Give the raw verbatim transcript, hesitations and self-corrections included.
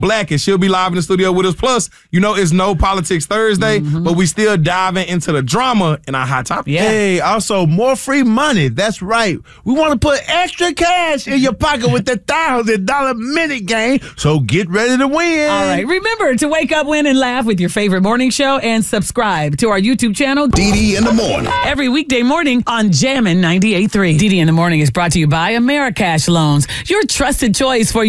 Black, and she'll be live in the studio with us. Plus, you know, it's No Politics Thursday, mm-hmm. but we still diving into the drama in our hot topic. Yeah. Hey, also more free money. That's right. We want to put extra cash in your pocket with the thousand dollar minute game. So get ready to win. All right. Remember to wake up, win, and laugh with your favorite morning show, and subscribe to our YouTube channel, D D in the Morning. Every weekday morning on Jammin' ninety-eight point three. D D in the Morning is brought to you by Americash Loans, your trusted choice for